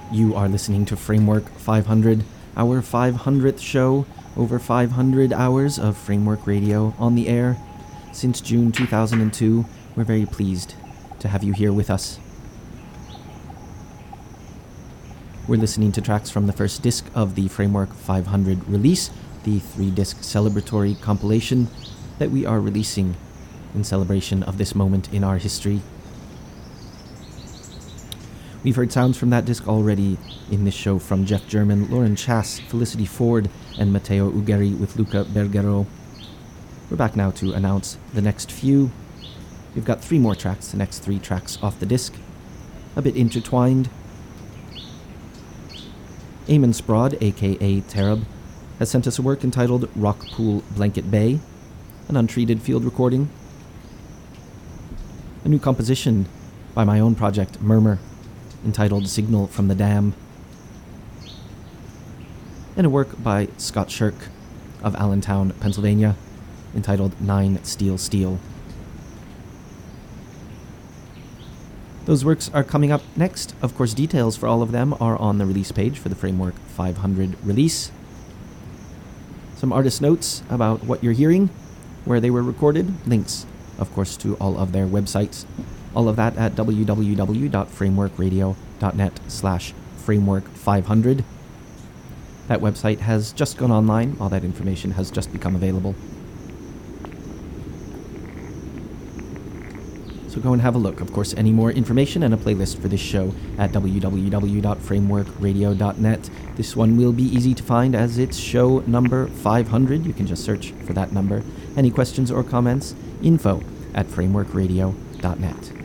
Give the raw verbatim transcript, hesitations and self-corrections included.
You are listening to Framework five hundred, our five hundredth show, over five hundred hours of Framework Radio on the air. Since June two thousand two, we're very pleased to have you here with us. We're listening to tracks from the first disc of the Framework five hundred release, the three-disc celebratory compilation that we are releasing in celebration of this moment in our history. We've heard sounds from that disc already in this show from Jeff German, Lauren Chass, Felicity Ford, and Matteo Ugari with Luca Bergero. We're back now to announce the next few. We've got three more tracks, the next three tracks off the disc, a bit intertwined. Eamon Sprod, aka Terab, has sent us a work entitled Rockpool Blanket Bay, an untreated field recording. A new composition by my own project, Murmur, entitled Signal from the Dam. And a work by Scott Shirk of Allentown, Pennsylvania, entitled Nine Steel Steel. Those works are coming up next. Of course, details for all of them are on the release page for the Framework five hundred release. Some artist notes about what you're hearing, where they were recorded, links, of course, to all of their websites. All of that at www.frameworkradio.net slash framework 500. That website has just gone online. All that information has just become available. So go and have a look. Of course, any more information and a playlist for this show at www.frameworkradio.net. This one will be easy to find as it's show number five hundred. You can just search for that number. Any questions or comments? Info at frameworkradio dot net.